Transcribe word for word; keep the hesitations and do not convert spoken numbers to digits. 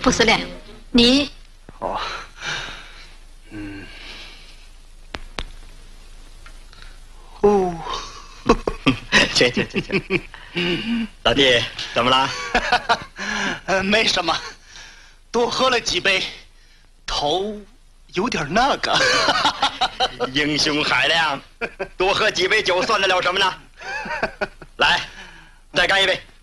傅司令，你哦，嗯，哦， 行行行行，老弟，怎么了？ 呃，没什么，多喝了几杯，头有点那个。 英雄海量，多喝几杯酒算得了什么呢？来，再干一杯。